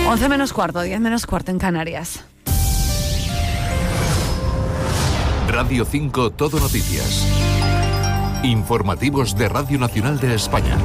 11 menos cuarto, 10 menos cuarto en Canarias. Radio 5 Todo Noticias. Informativos de Radio Nacional de España.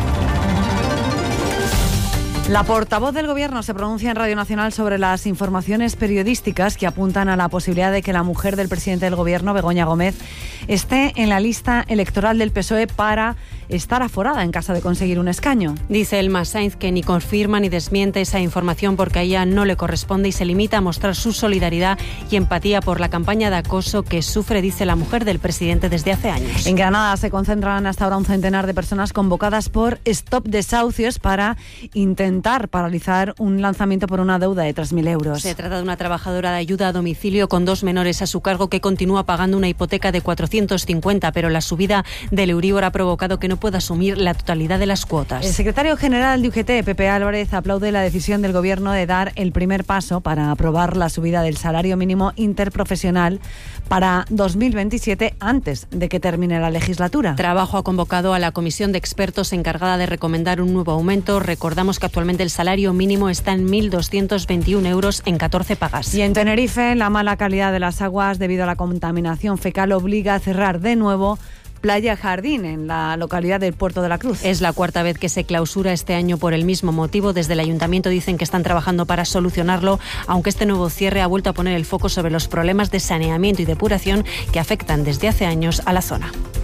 La portavoz del Gobierno se pronuncia en Radio Nacional sobre las informaciones periodísticas que apuntan a la posibilidad de que la mujer del presidente del Gobierno, Begoña Gómez, esté en la lista electoral del PSOE para estar aforada en caso de conseguir un escaño. Dice Elma Sainz que ni confirma ni desmiente esa información porque a ella no le corresponde y se limita a mostrar su solidaridad y empatía por la campaña de acoso que sufre, dice la mujer del presidente desde hace años. En Granada se concentran hasta ahora un centenar de personas convocadas por Stop Desahucios para intentar paralizar un lanzamiento por una deuda de 3.000 euros. Se trata de una trabajadora de ayuda a domicilio con 2 menores a su cargo que continúa pagando una hipoteca de 450, pero la subida del Euribor ha provocado que no pueda asumir la totalidad de las cuotas. El secretario general de UGT, Pepe Álvarez, aplaude la decisión del Gobierno de dar el primer paso para aprobar la subida del salario mínimo interprofesional para 2027 antes de que termine la legislatura. Trabajo ha convocado a la comisión de expertos encargada de recomendar un nuevo aumento. Recordamos que actualmente el salario mínimo está en 1.221 euros en 14 pagas. Y en Tenerife, la mala calidad de las aguas debido a la contaminación fecal obliga a cerrar de nuevo Playa Jardín, en la localidad del Puerto de la Cruz. Es la cuarta vez que se clausura este año por el mismo motivo. Desde el ayuntamiento dicen que están trabajando para solucionarlo, aunque este nuevo cierre ha vuelto a poner el foco sobre los problemas de saneamiento y depuración que afectan desde hace años a la zona.